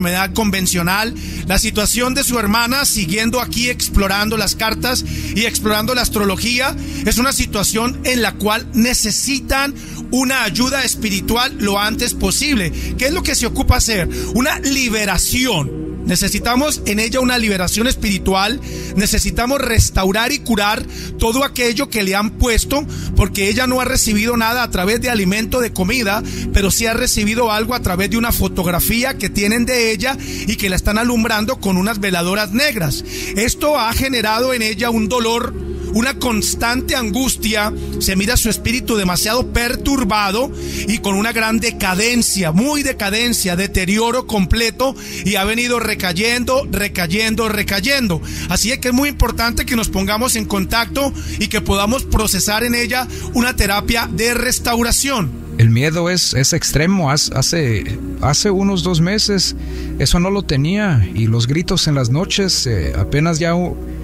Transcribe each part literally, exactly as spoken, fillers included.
enfermedad convencional. La situación de su hermana, siguiendo aquí explorando las cartas y explorando la astrología, es una situación en la cual necesitan una ayuda espiritual lo antes posible. ¿Qué es lo que se ocupa hacer? Una liberación. Necesitamos en ella una liberación espiritual. Necesitamos restaurar y curar todo aquello que le han puesto, porque ella no ha recibido nada a través de alimento, de comida, pero sí ha recibido algo a través de una fotografía que tienen de ella y que la están alumbrando con unas veladoras negras. Esto ha generado en ella un dolor, una constante angustia. Se mira su espíritu demasiado perturbado y con una gran decadencia, muy decadencia, deterioro completo, y ha venido recayendo, recayendo, recayendo. Así es que es muy importante que nos pongamos en contacto y que podamos procesar en ella una terapia de restauración. El miedo es, es extremo. Hace, hace unos dos meses eso no lo tenía, y los gritos en las noches eh, apenas ya...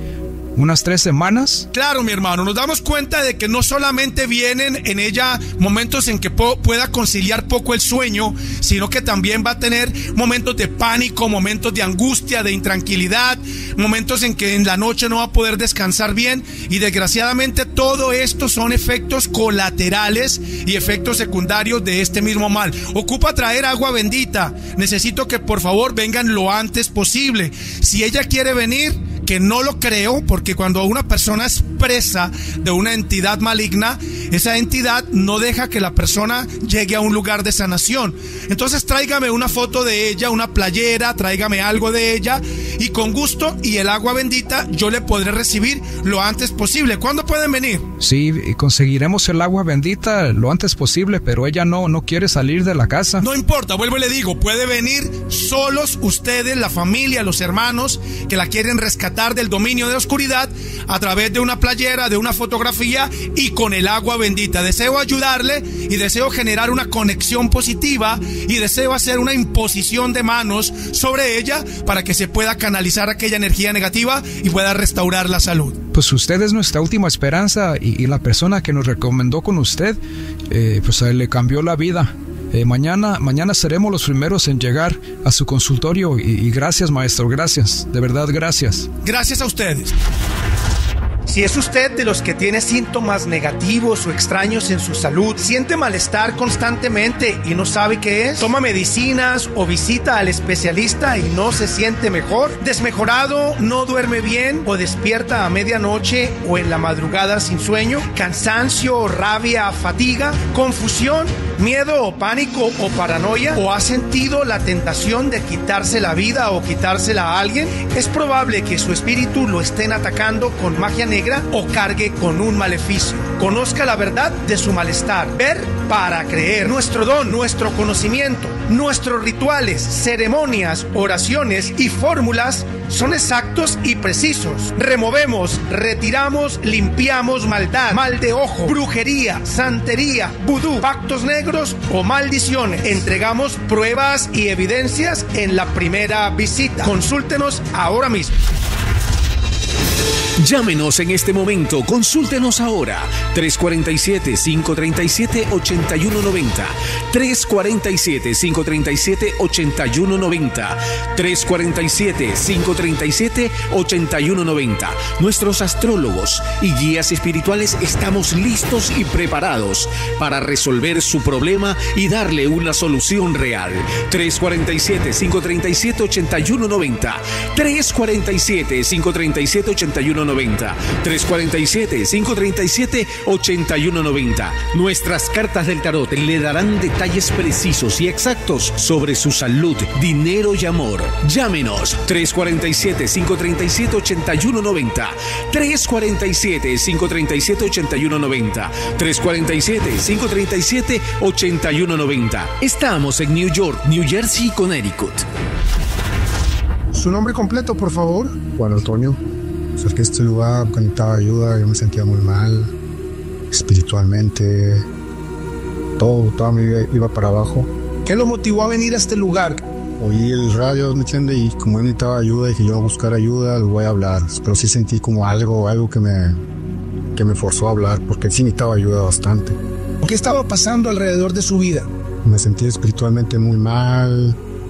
unas tres semanas. Claro, mi hermano, nos damos cuenta de que no solamente vienen en ella momentos en que po- pueda conciliar poco el sueño, sino que también va a tener momentos de pánico, momentos de angustia, de intranquilidad, momentos en que en la noche no va a poder descansar bien, y desgraciadamente todo esto son efectos colaterales y efectos secundarios de este mismo mal. Ocupa traer agua bendita. Necesito que por favor vengan lo antes posible. Si ella quiere venir, que no lo creo, porque cuando una persona es presa de una entidad maligna, esa entidad no deja que la persona llegue a un lugar de sanación. Entonces tráigame una foto de ella, una playera, tráigame algo de ella, y con gusto y el agua bendita yo le podré recibir lo antes posible. ¿Cuándo pueden venir? Sí, conseguiremos el agua bendita lo antes posible, pero ella no, no quiere salir de la casa. No importa, vuelvo y le digo, puede venir solos ustedes, la familia, los hermanos que la quieren rescatar del dominio de la oscuridad, a través de una playera, de una fotografía y con el agua bendita. Deseo ayudarle y deseo generar una conexión positiva, y deseo hacer una imposición de manos sobre ella para que se pueda canalizar aquella energía negativa y pueda restaurar la salud. Pues usted es nuestra última esperanza, y, y la persona que nos recomendó con usted, eh, pues a él le cambió la vida. Eh, mañana, mañana seremos los primeros en llegar a su consultorio, y, y gracias, maestro, gracias, de verdad, gracias. Gracias a ustedes. Si es usted de los que tiene síntomas negativos o extraños en su salud, siente malestar constantemente y no sabe qué es, toma medicinas o visita al especialista y no se siente mejor, desmejorado, no duerme bien o despierta a medianoche o en la madrugada sin sueño, cansancio, rabia, fatiga, confusión, miedo o pánico o paranoia, o ha sentido la tentación de quitarse la vida o quitársela a alguien, es probable que su espíritu lo estén atacando con magia negra o cargue con un maleficio. Conozca la verdad de su malestar. Ver para creer. Nuestro don, nuestro conocimiento, nuestros rituales, ceremonias, oraciones y fórmulas son exactos y precisos. Removemos, retiramos, limpiamos maldad, mal de ojo, brujería, santería, vudú, pactos negros o maldiciones. Entregamos pruebas y evidencias en la primera visita. Consúltenos ahora mismo. Llámenos en este momento, consúltenos ahora. tres cuatro siete, cinco tres siete, ocho uno nueve cero. tres cuatro siete, cinco tres siete, ocho uno nueve cero. tres cuatro siete, cinco tres siete, ocho uno nueve cero. Nuestros astrólogos y guías espirituales estamos listos y preparados para resolver su problema y darle una solución real. tres cuatro siete, cinco tres siete, ocho uno nueve cero. tres cuatro siete, cinco tres siete, ocho uno nueve cero. tres cuatro siete, cinco tres siete, ocho uno nueve cero. Nuestras cartas del tarot le darán detalles precisos y exactos sobre su salud, dinero y amor. Llámenos tres cuatro siete, cinco tres siete, ocho uno nueve cero. tres cuatro siete, cinco tres siete, ocho uno nueve cero. tres cuatro siete, cinco tres siete, ocho uno nueve cero. Estamos en New York, New Jersey y Connecticut. ¿Su nombre completo, por favor? Juan Antonio. Acerqué a este lugar, necesitaba ayuda, yo me sentía muy mal, espiritualmente, todo, toda mi vida iba para abajo. ¿Qué lo motivó a venir a este lugar? Oí el radio, ¿me entiendes? Y como él necesitaba ayuda, dije yo voy a buscar ayuda, le voy a hablar. Pero sí sentí como algo, algo que me, que me forzó a hablar, porque sí necesitaba ayuda bastante. ¿Qué estaba pasando alrededor de su vida? Me sentí espiritualmente muy mal,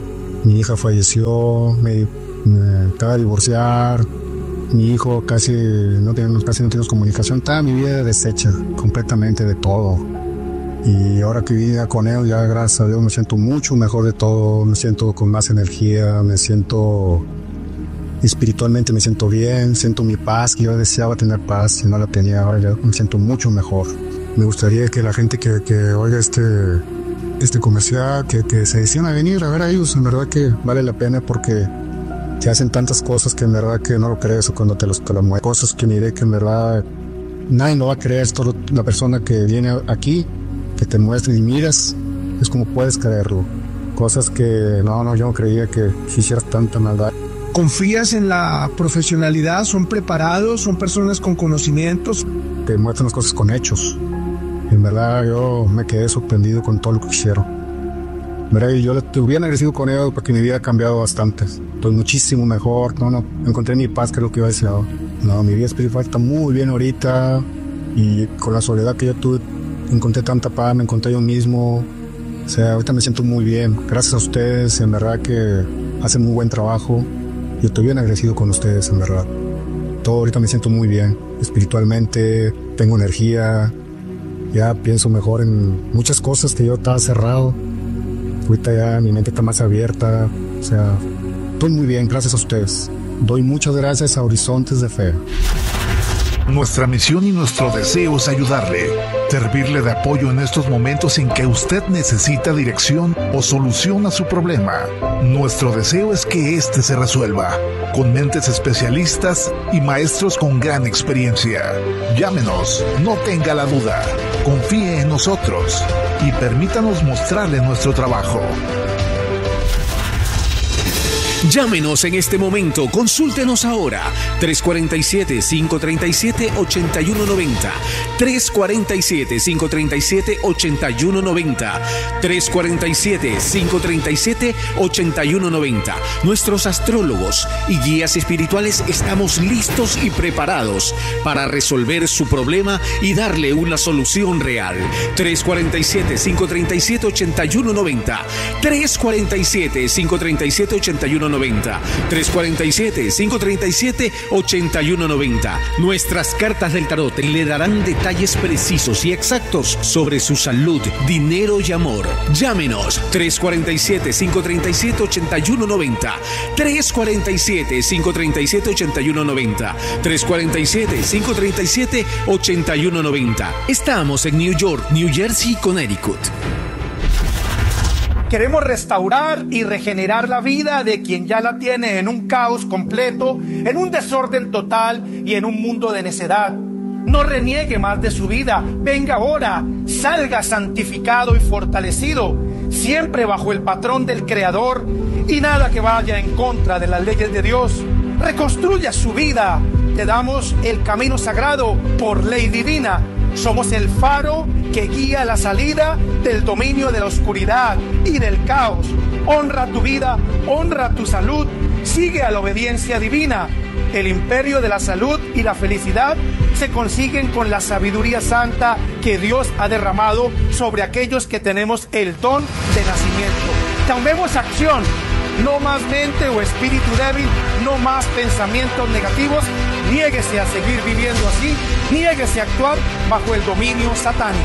Mi hija falleció, me, me acaba de divorciar. Mi hijo casi no tenemos, casi no tenemos comunicación. Toda mi vida deshecha completamente de todo. Y ahora que vine con él, ya gracias a Dios me siento mucho mejor de todo. Me siento con más energía, me siento espiritualmente, me siento bien, siento mi paz, que yo deseaba tener paz y no la tenía. Ahora ya me siento mucho mejor. Me gustaría que la gente que, que oiga este, este comercial, que, que se decidan a venir a ver a ellos. En verdad que vale la pena porque te hacen tantas cosas que en verdad que no lo crees, o cuando te los te lo muestran. Cosas que miré que en verdad nadie lo va a creer. Es todo la persona que viene aquí, que te muestra y miras, es como puedes creerlo. Cosas que no, no, yo no creía que hicieras tanta maldad. ¿Confías en la profesionalidad? ¿Son preparados? ¿Son personas con conocimientos? Te muestran las cosas con hechos. En verdad yo me quedé sorprendido con todo lo que hicieron. Mira, yo le hubiera agradecido con ellos porque mi vida ha cambiado bastante. Estoy muchísimo mejor. No, no, encontré mi paz, que es lo que yo deseaba. No, mi vida espiritual está muy bien ahorita. Y con la soledad que yo tuve, encontré tanta paz, me encontré yo mismo. O sea, ahorita me siento muy bien. Gracias a ustedes, en verdad que hacen muy buen trabajo. Yo estoy bien agradecido con ustedes, en verdad. Todo ahorita me siento muy bien. Espiritualmente, tengo energía. Ya pienso mejor en muchas cosas que yo estaba cerrado. Ahorita ya mi mente está más abierta. O sea, estoy muy bien, gracias a ustedes. Doy muchas gracias a Horizontes de Fe. Nuestra misión y nuestro deseo es ayudarle, servirle de apoyo en estos momentos en que usted necesita dirección o solución a su problema. Nuestro deseo es que éste se resuelva, con mentes especialistas y maestros con gran experiencia. Llámenos, no tenga la duda, confíe en nosotros y permítanos mostrarle nuestro trabajo. Llámenos en este momento, consúltenos ahora, tres cuatro siete, cinco tres siete, ocho uno nueve cero, tres cuatro siete, cinco tres siete, ocho uno nueve cero, tres cuatro siete, cinco tres siete, ocho uno nueve cero. Nuestros astrólogos y guías espirituales estamos listos y preparados para resolver su problema y darle una solución real. tres cuatro siete, cinco tres siete, ocho uno nueve cero, tres cuatro siete, cinco tres siete, ocho uno nueve cero, tres cuatro siete, cinco tres siete, ocho uno nueve cero. Nuestras cartas del tarot le darán detalles precisos y exactos sobre su salud, dinero y amor. Llámenos tres cuatro siete, cinco tres siete, ocho uno nueve cero, tres cuatro siete, cinco tres siete, ocho uno nueve cero, tres cuatro siete, cinco tres siete, ocho uno nueve cero. Estamos en New York, New Jersey y Connecticut. Queremos restaurar y regenerar la vida de quien ya la tiene en un caos completo, en un desorden total y en un mundo de necedad. No reniegue más de su vida. Venga ahora, salga santificado y fortalecido, siempre bajo el patrón del Creador y nada que vaya en contra de las leyes de Dios. Reconstruya su vida. Te damos el camino sagrado por ley divina. Somos el faro que guía la salida del dominio de la oscuridad y del caos. Honra tu vida, honra tu salud, sigue a la obediencia divina. El imperio de la salud y la felicidad se consiguen con la sabiduría santa que Dios ha derramado sobre aquellos que tenemos el don de nacimiento. Tomemos acción. No más mente o espíritu débil, no más pensamientos negativos. Niéguese a seguir viviendo así, niéguese a actuar bajo el dominio satánico.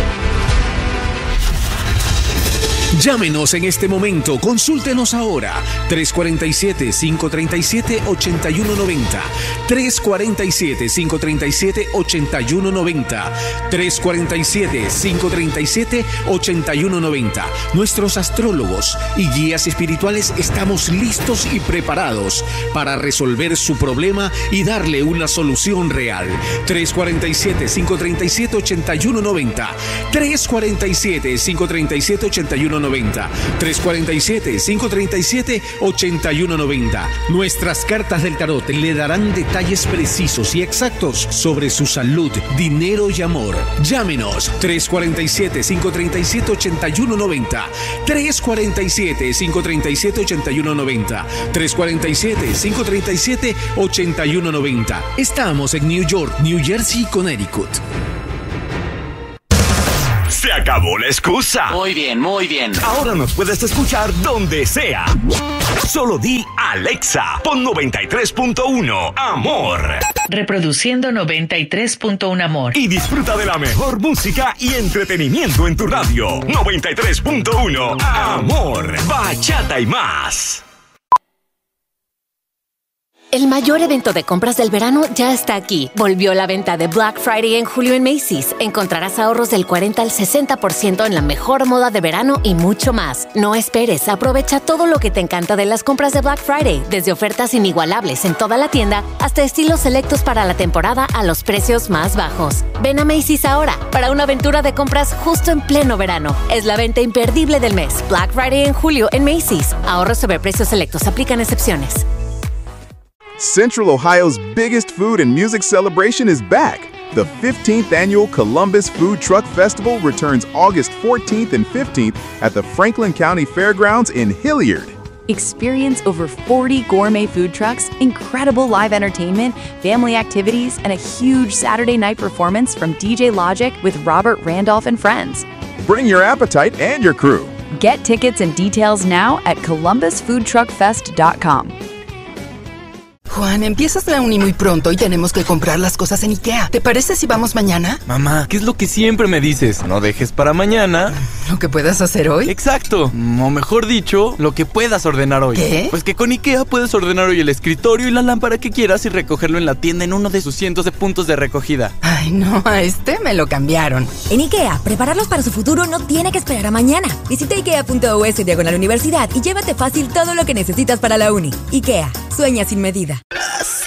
Llámenos en este momento, consúltenos ahora, tres cuatro siete, cinco tres siete, ocho uno nueve cero, tres cuatro siete, cinco tres siete, ocho uno nueve cero, tres cuatro siete, cinco tres siete, ocho uno nueve cero. Nuestros astrólogos y guías espirituales estamos listos y preparados para resolver su problema y darle una solución real. tres cuatro siete, cinco tres siete, ocho uno nueve cero, tres cuatro siete, cinco tres siete, ocho uno nueve cero, tres cuatro siete, cinco tres siete, ocho uno nueve cero. Nuestras cartas del tarot le darán detalles precisos y exactos sobre su salud, dinero y amor. Llámenos tres cuatro siete, cinco tres siete, ocho uno nueve cero, tres cuatro siete, cinco tres siete, ocho uno nueve cero, tres cuatro siete, cinco tres siete, ocho uno nueve cero. Estamos en New York, New Jersey y Connecticut. Se acabó la excusa. Muy bien, muy bien. Ahora nos puedes escuchar donde sea. Solo di Alexa, pon noventa y tres punto uno Amor. Reproduciendo noventa y tres punto uno Amor. Y disfruta de la mejor música y entretenimiento en tu radio. noventa y tres punto uno Amor. Bachata y más. El mayor evento de compras del verano ya está aquí. Volvió la venta de Black Friday en julio en Macy's. Encontrarás ahorros del cuarenta al sesenta por ciento en la mejor moda de verano y mucho más. No esperes, aprovecha todo lo que te encanta de las compras de Black Friday, desde ofertas inigualables en toda la tienda hasta estilos selectos para la temporada a los precios más bajos. Ven a Macy's ahora para una aventura de compras justo en pleno verano. Es la venta imperdible del mes. Black Friday en julio en Macy's. Ahorros sobre precios selectos. Aplican excepciones. Central Ohio's biggest food and music celebration is back. The fifteenth Annual Columbus Food Truck Festival returns August fourteenth and fifteenth at the Franklin County Fairgrounds in Hilliard. Experience over forty gourmet food trucks, incredible live entertainment, family activities, and a huge Saturday night performance from D J Logic with Robert Randolph and friends. Bring your appetite and your crew. Get tickets and details now at columbus food truck fest dot com. Juan, empiezas la uni muy pronto y tenemos que comprar las cosas en IKEA. ¿Te parece si vamos mañana? Mamá, ¿qué es lo que siempre me dices? No dejes para mañana ¿lo que puedas hacer hoy? Exacto, o mejor dicho, lo que puedas ordenar hoy. ¿Qué? Pues que con IKEA puedes ordenar hoy el escritorio y la lámpara que quieras y recogerlo en la tienda en uno de sus cientos de puntos de recogida. Ay, no, a este me lo cambiaron. En IKEA, prepararlos para su futuro no tiene que esperar a mañana. Visita ikea punto es diagonal universidad y llévate fácil todo lo que necesitas para la uni. IKEA, sueña sin medida.